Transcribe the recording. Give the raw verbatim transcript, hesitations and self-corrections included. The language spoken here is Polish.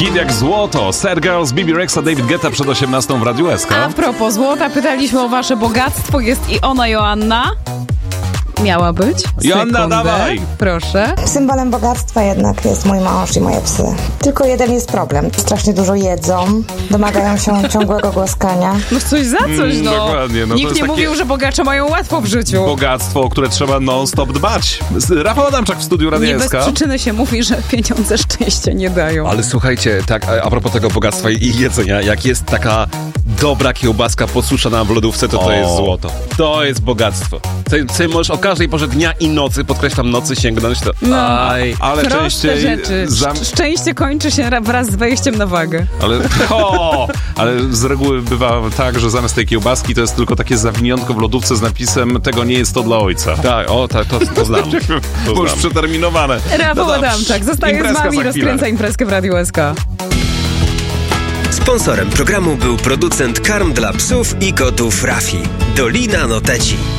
Hit jak złoto. Sad Girls, Bibi Rexa, David Guetta przed osiemnastą w Radiu S K. A propos złota, pytaliśmy o wasze bogactwo. Jest i ona, Joanna. Miała być. Joanna, Sekundę. dawaj! Proszę. Symbolem bogactwa jednak jest mój mąż i moje psy. Tylko jeden jest problem. Strasznie dużo jedzą, domagają się ciągłego głaskania. No coś za coś, no. Mm, dokładnie, no to Nikt jest nie takie- mówił, że bogacze mają łatwo w życiu. Bogactwo, o które trzeba non-stop dbać. Rafał Adamczak w studiu Radia Nie S bez K. przyczyny się mówi, że pieniądze szczęścia nie dają. Ale słuchajcie, tak a a propos tego bogactwa i i jedzenia, jak jest taka dobra kiełbaska posuszona w lodówce, to to O. jest złoto. To jest bogactwo. Sobie, sobie możesz o każdej porze dnia i nocy, podkreślam nocy, sięgnąć, to No. aj. Ale Proste częściej... rzeczy. Zam... Sz- Szczęście kończy się ra- wraz z wejściem na wagę. Ale, o, ale z reguły bywa tak, że zamiast tej kiełbaski to jest tylko takie zawiniątko w lodówce z napisem tego nie jest to dla ojca. Tak, o, tak, to, to znam. To Bo już znam. przeterminowane. Rafał No dobrze. Adamczak zostaje z Imprezka nami, za chwilę. rozkręca imprezkę w Radiu S K. Sponsorem programu był producent karm dla psów i kotów Rafi. Dolina Noteci.